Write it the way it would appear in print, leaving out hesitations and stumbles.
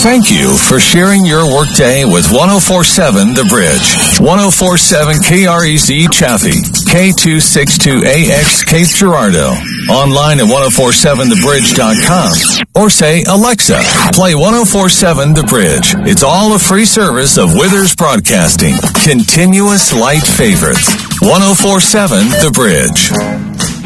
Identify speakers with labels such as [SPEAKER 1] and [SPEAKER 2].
[SPEAKER 1] Thank you for sharing your workday with 1047 The Bridge. 1047 KREZ Chaffee, K262AX Cape Girardeau. Online at 1047thebridge.com. Or say, Alexa, play 1047 The Bridge. It's all a free service of Withers Broadcasting. Continuous light favorites. 1047 The Bridge.